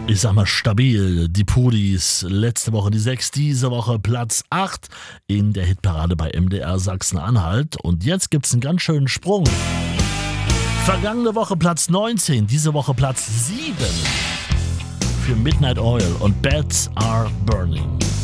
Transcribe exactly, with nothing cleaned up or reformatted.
Ich sag mal stabil, die Pudis, letzte Woche die sechs, diese Woche Platz acht in der Hitparade bei M D R Sachsen-Anhalt. Und jetzt gibt's einen ganz schönen Sprung. Vergangene Woche Platz neunzehn, diese Woche Platz sieben für Midnight Oil und Beds Are Burning.